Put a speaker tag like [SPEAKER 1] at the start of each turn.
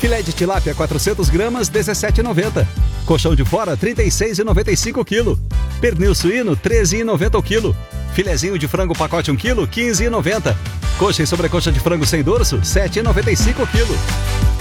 [SPEAKER 1] Filé de tilápia 400 gramas, 17,90. Colchão de fora, 36,95 kg. Pernil suíno, 13,90 o quilo. Filezinho de frango pacote 1 kg, 15,90. Coxa e sobrecoxa de frango sem dorso, 7,95 o quilo.